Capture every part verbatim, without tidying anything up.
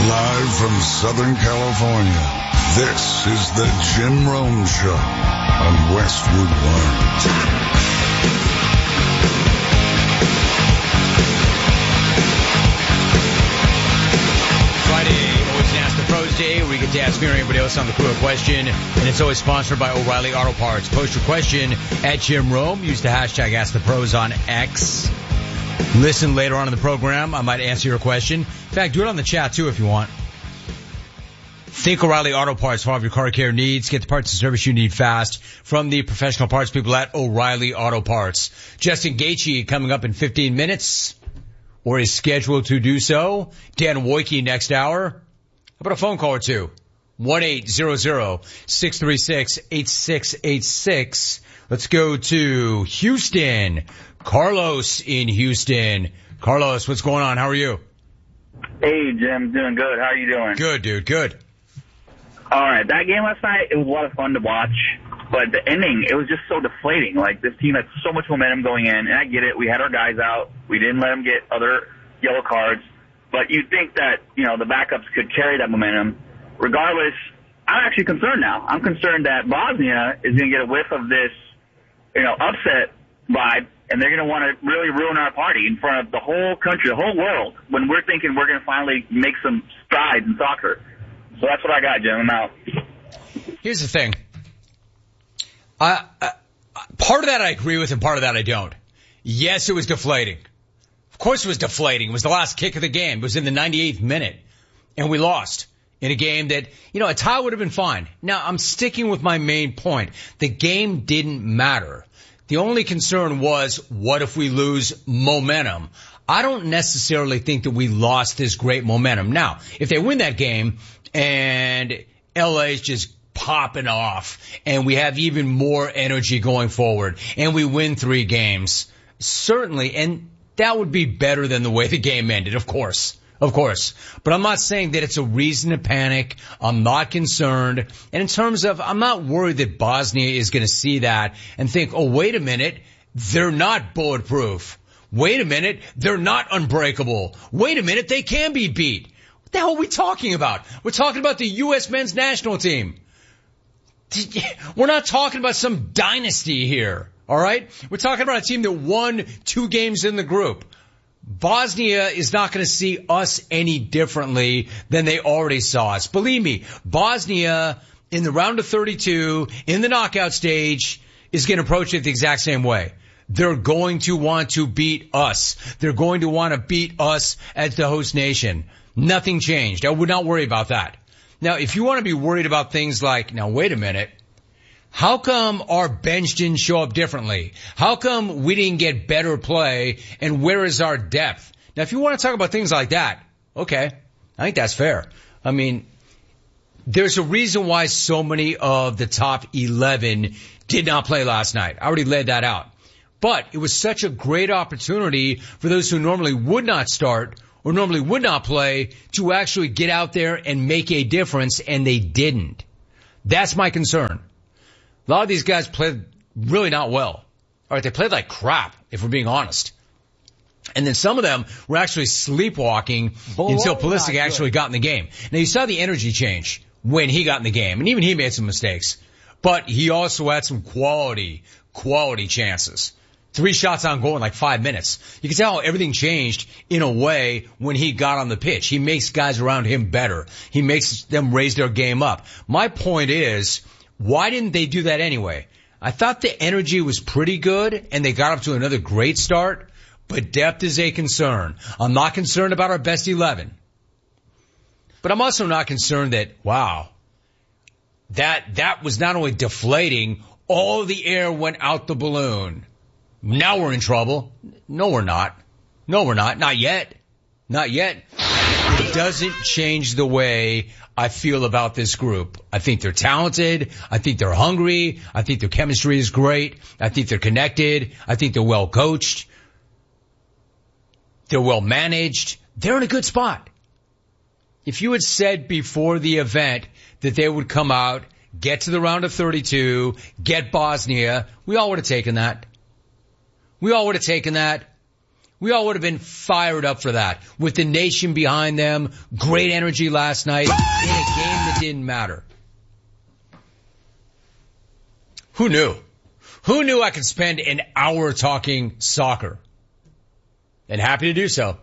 Live from Southern California, this is the Jim Rome Show on Westwood One. Day, where you get to ask me or anybody else on the crew a question, and it's always sponsored by O'Reilly Auto Parts. Post your question at Jim Rome. Use the hashtag Ask the Pros on X. Listen later on in the program. I might answer your question. In fact, do it on the chat too if you want. Think O'Reilly Auto Parts for all of your car care needs. Get the parts and service you need fast from the professional parts people at O'Reilly Auto Parts. Justin Gaethje coming up in fifteen minutes, or is scheduled to do so. Dan Wojcicki next hour. How about a phone call or two? one eight hundred, six three six, eight six eight six. Let's go to Houston. Carlos in Houston. Carlos, what's going on? How are you? Hey, Jim. Doing good. How are you doing? Good, dude. Good. All right. That game last night, it was a lot of fun to watch. But the ending, it was just so deflating. Like, this team had so much momentum going in. And I get it. We had our guys out. We didn't let them get other yellow cards. But you'd think that, you know, the backups could carry that momentum. Regardless, I'm actually concerned now. I'm concerned that Bosnia is going to get a whiff of this, you know, upset vibe, and they're going to want to really ruin our party in front of the whole country, the whole world, when we're thinking we're going to finally make some strides in soccer. So that's what I got, Jim. I'm out. Here's the thing. I, I, part of that I agree with, and part of that I don't. Yes, it was deflating. Of course it was deflating. It was the last kick of the game. It was in the ninety-eighth minute. And we lost in a game that, you know, a tie would have been fine. Now, I'm sticking with my main point. The game didn't matter. The only concern was, what if we lose momentum? I don't necessarily think that we lost this great momentum. Now, if they win that game and L A's just popping off and we have even more energy going forward and we win three games, certainly, and that would be better than the way the game ended, of course. Of course. But I'm not saying that it's a reason to panic. I'm not concerned. And in terms of, I'm not worried that Bosnia is going to see that and think, oh, wait a minute, they're not bulletproof. Wait a minute, they're not unbreakable. Wait a minute, they can be beat. What the hell are we talking about? We're talking about the U S men's national team. We're not talking about some dynasty here. All right? We're talking about a team that won two games in the group. Bosnia is not going to see us any differently than they already saw us. Believe me, Bosnia in the round of thirty-two, in the knockout stage, is going to approach it the exact same way. They're going to want to beat us. They're going to want to beat us as the host nation. Nothing changed. I would not worry about that. Now, if you want to be worried about things like, now wait a minute, how come our bench didn't show up differently? How come we didn't get better play? And where is our depth? Now, if you want to talk about things like that, okay, I think that's fair. I mean, there's a reason why so many of the top eleven did not play last night. I already laid that out. But it was such a great opportunity for those who normally would not start or normally would not play to actually get out there and make a difference, and they didn't. That's my concern. A lot of these guys played really not well. All right, they played like crap, if we're being honest. And then some of them were actually sleepwalking Boy, until Pulisic actually got in the game. Now, you saw the energy change when he got in the game, and even he made some mistakes. But he also had some quality, quality chances. Three shots on goal in like five minutes. You can tell how everything changed in a way when he got on the pitch. He makes guys around him better. He makes them raise their game up. My point is, why didn't they do that anyway? I thought the energy was pretty good, and they got up to another great start, but depth is a concern. I'm not concerned about our best eleven. But I'm also not concerned that, wow, that that was not only deflating, all the air went out the balloon. Now we're in trouble. No, we're not. No, we're not. Not yet. Not yet. It doesn't change the way I feel about this group. I think they're talented. I think they're hungry. I think their chemistry is great. I think they're connected. I think they're well coached. They're well managed. They're in a good spot. If you had said before the event that they would come out, get to the round of thirty-two, get Bosnia, we all would have taken that. We all would have taken that. We all would have been fired up for that. With the nation behind them, great energy last night in a game that didn't matter. Who knew? Who knew I could spend an hour talking soccer? And happy to do so.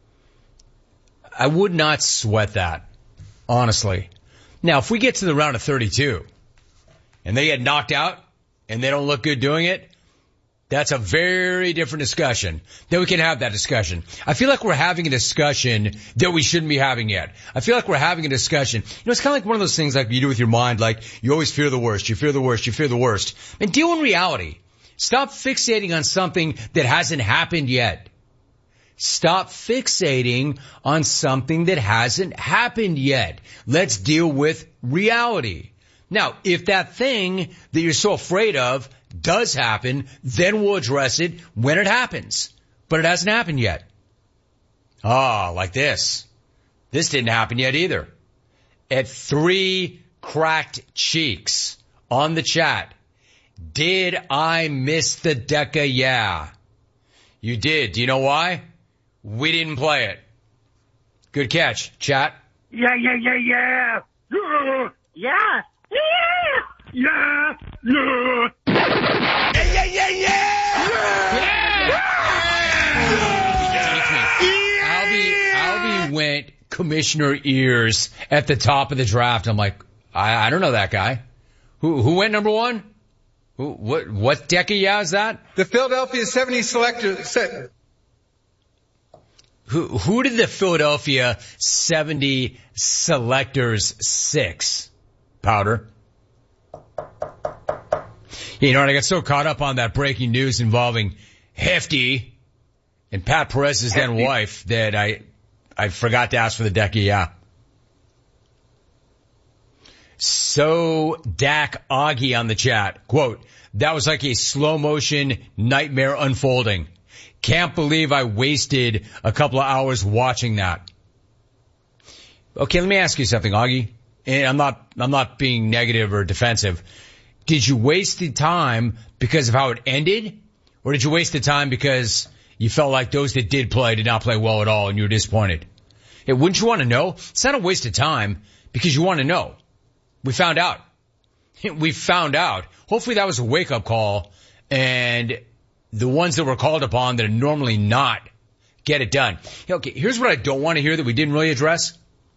I would not sweat that, honestly. Now, if we get to the round of thirty-two and they get knocked out and they don't look good doing it, that's a very different discussion. Then we can have that discussion. I feel like we're having a discussion that we shouldn't be having yet. I feel like we're having a discussion. You know, it's kind of like one of those things like you do with your mind, like you always fear the worst, you fear the worst, you fear the worst. And deal in reality. Stop fixating on something that hasn't happened yet. Stop fixating on something that hasn't happened yet. Let's deal with reality. Now, if that thing that you're so afraid of does happen, then we'll address it when it happens. But it hasn't happened yet. Ah, like this. This didn't happen yet either. At three cracked cheeks on the chat. Did I miss the Deca? Yeah. You did. Do you know why? We didn't play it. Good catch, chat. Yeah, yeah, yeah, yeah. Yeah. Yeah. Yeah. Yeah. Yeah, yeah, yeah, yeah! Yeah! Albie, Albie went commissioner ears at the top of the draft. I'm like, I, I don't know that guy. Who, who went number one? Who, what, what Deca yeah is that? The Philadelphia seventy selectors. Who, who did the Philadelphia seventy selectors six? Powder. You know, and I got so caught up on that breaking news involving Hefty and Pat Perez's then wife that I, I forgot to ask for the Deca, yeah. So Dak Augie on the chat, quote, that was like a slow motion nightmare unfolding. Can't believe I wasted a couple of hours watching that. Okay, let me ask you something, Augie. And I'm not, I'm not being negative or defensive. Did you waste the time because of how it ended? Or did you waste the time because you felt like those that did play did not play well at all and you were disappointed? Hey, wouldn't you want to know? It's not a waste of time because you want to know. We found out. We found out. Hopefully that was a wake-up call and the ones that were called upon that are normally not get it done. Okay, here's what I don't want to hear that we didn't really address.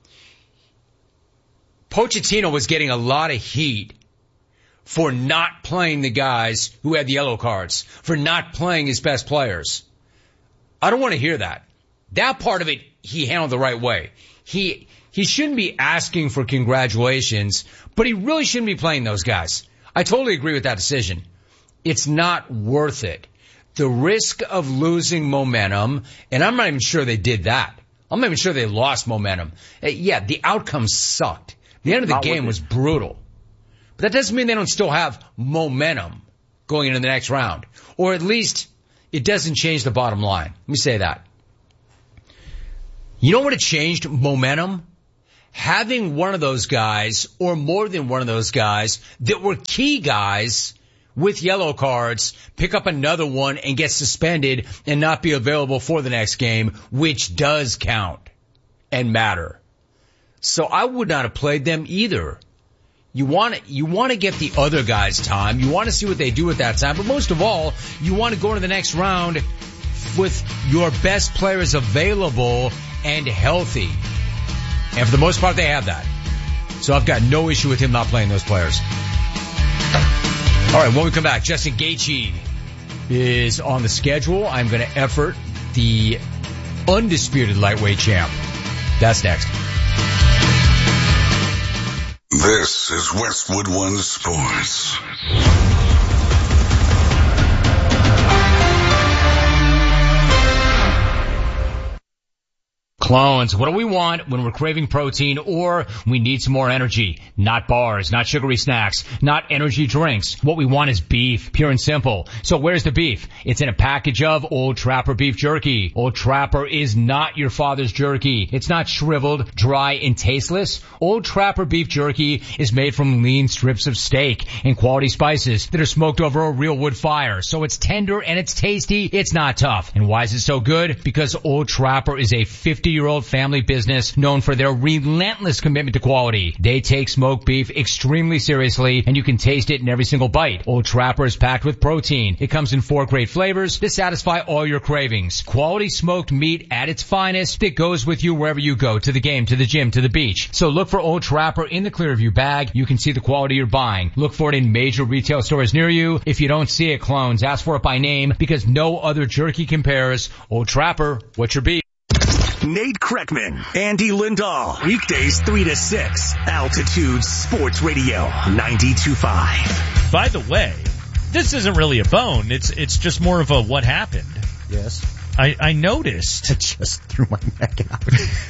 Pochettino was getting a lot of heat for not playing the guys who had the yellow cards, for not playing his best players. I don't want to hear that. That part of it, he handled the right way. He, he shouldn't be asking for congratulations, but he really shouldn't be playing those guys. I totally agree with that decision. It's not worth it. The risk of losing momentum, and I'm not even sure they did that. I'm not even sure they lost momentum. Uh, yeah, the outcome sucked. The end of the game was brutal. But that doesn't mean they don't still have momentum going into the next round. Or at least it doesn't change the bottom line. Let me say that. You know what it changed momentum? Having one of those guys, or more than one of those guys, that were key guys with yellow cards, pick up another one and get suspended and not be available for the next game, which does count and matter. So I would not have played them either. You want to, you want to get the other guys time. You want to see what they do at that time. But most of all, you want to go into the next round with your best players available and healthy. And for the most part, they have that. So I've got no issue with him not playing those players. All right, when we come back, Justin Gaethje is on the schedule. I'm going to effort the undisputed lightweight champ. That's next. This is Westwood One Sports. Clones. What do we want when we're craving protein or we need some more energy? Not bars, not sugary snacks, not energy drinks. What we want is beef, pure and simple. So where's the beef? It's in a package of Old Trapper beef jerky. Old Trapper is not your father's jerky. It's not shriveled, dry, and tasteless. Old Trapper beef jerky is made from lean strips of steak and quality spices that are smoked over a real wood fire. So it's tender and it's tasty. It's not tough. And why is it so good? Because Old Trapper is a fifty-year-old family business known for their relentless commitment to quality. They take smoked beef extremely seriously, and you can taste it in every single bite. Old Trapper is packed with protein. It comes in four great flavors to satisfy all your cravings. Quality smoked meat at its finest that goes with you wherever you go, to the game, to the gym, to the beach. So look for Old Trapper in the Clearview bag. You can see the quality you're buying. Look for it in major retail stores near you. If you don't see it, Clones, ask for it by name because no other jerky compares. Old Trapper, what's your beef? Nate Kreckman, Andy Lindahl, weekdays three to six, Altitude Sports Radio, ninety-two point five. By the way, this isn't really a bone. It's it's just more of a what happened. Yes. I, I noticed. I just threw my neck out.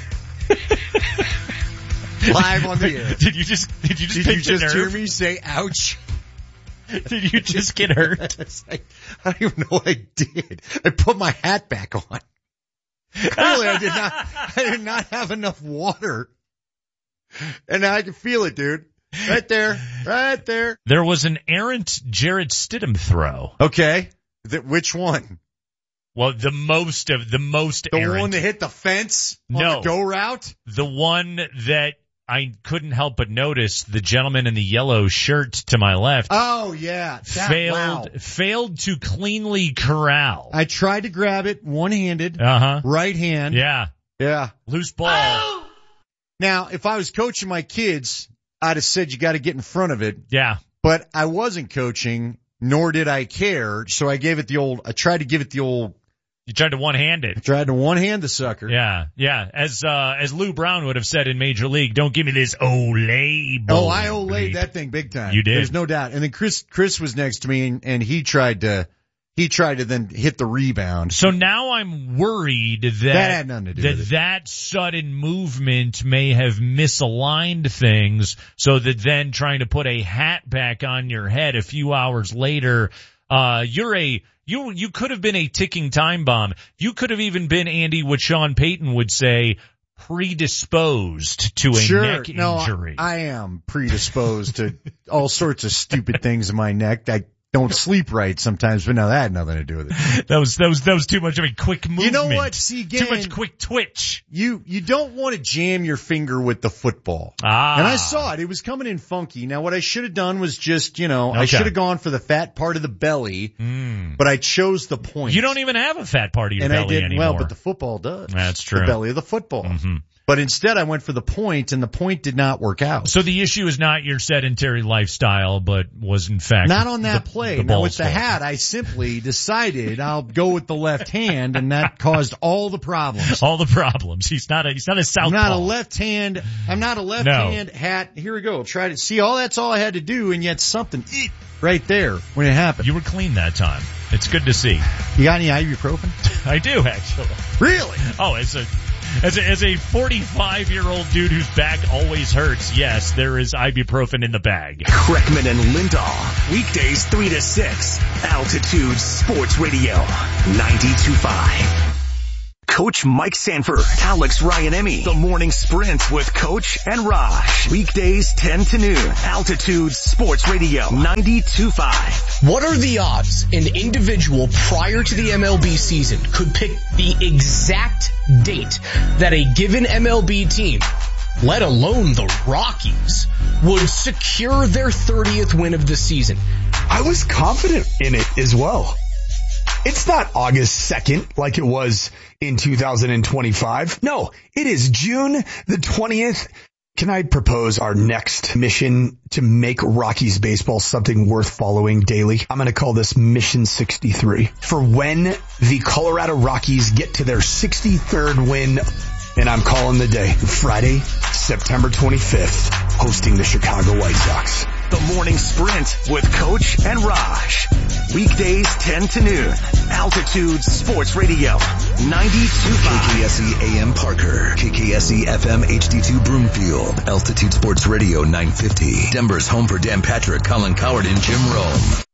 Live on the air. Did you just did you just Did pick you just the hear nerve? me say ouch? Did you just get hurt? I, I don't even know what I did. I put my hat back on. Clearly I did not, I did not have enough water. And now I can feel it, dude. Right there. Right there. There was an errant Jarrett Stidham throw. Okay. Th- which one? Well, the most of the most The errant. one that hit the fence on No. the go route? The one that I couldn't help but notice, the gentleman in the yellow shirt to my left Oh, yeah. That, failed wow. failed to cleanly corral. I tried to grab it one-handed, Uh-huh. right hand. Yeah. Yeah. Loose ball. Now, if I was coaching my kids, I'd have said you got to get in front of it. Yeah. But I wasn't coaching, nor did I care. So I gave it the old, I tried to give it the old, You tried to one-hand it. I tried to one-hand the sucker. Yeah, yeah. As uh as Lou Brown would have said in Major League, don't give me this Olay Oh, ball. I olayed that thing big time. You did. There's no doubt. And then Chris, Chris was next to me and, and he tried to, he tried to then hit the rebound. So now I'm worried that That had nothing to do that, with it. that sudden movement may have misaligned things, so that then trying to put a hat back on your head a few hours later, uh you're a You you could have been a ticking time bomb. You could have even been, Andy, what Sean Payton would say, predisposed to a Sure. neck no, injury. I, I am predisposed to all sorts of stupid things in my neck. I don't sleep right sometimes, but no, that had nothing to do with it. that was that was that was too much of a quick movement. You know what? See, again, too much quick twitch. You you don't want to jam your finger with the football. Ah. And I saw it. It was coming in funky. Now, what I should have done was just, you know, I Okay. should have gone for the fat part of the belly, Mm. but I chose the point. You don't even have a fat part of your and belly I did anymore. well, but the football does. That's true. The belly of the football. Mm-hmm. But instead, I went for the point, and the point did not work out. So the issue is not your sedentary lifestyle, but was in fact Not on that the, play. The now ball's with the fault. hat, I simply decided I'll go with the left hand, and that caused all the problems. All the problems. He's not a he's not a southpaw. I'm not a left hand. I'm not a left No. hand hat. Here we go. Try to see all. That's all I had to do, and yet something right there when it happened. You were clean that time. It's good to see. You got any ibuprofen? I do actually. Really? Oh, as a as a as a forty-five year old dude whose back always hurts, yes, there is ibuprofen in the bag. Kreckman and Lindahl, weekdays three to six, Altitude Sports Radio, ninety-two point five. Coach Mike Sanford, Alex Ryan-Emmy, The Morning Sprint with Coach and Raj. Weekdays ten to noon, Altitude Sports Radio, ninety-two point five. What are the odds an individual prior to the M L B season could pick the exact date that a given M L B team, let alone the Rockies, would secure their thirtieth win of the season? I was confident in it as well. It's not August second like it was in two thousand twenty-five. No, it is June the twentieth. Can I propose our next mission to make Rockies baseball something worth following daily? I'm going to call this Mission sixty-three. For when the Colorado Rockies get to their sixty-third win, and I'm calling the day Friday, September twenty-fifth, hosting the Chicago White Sox. The Morning Sprint with Coach and Raj. Weekdays ten to noon. Altitude Sports Radio. ninety-two point five. K K S E A M Parker. K K S E F M H D two Broomfield. Altitude Sports Radio nine fifty. Denver's home for Dan Patrick, Colin Coward, and Jim Rome.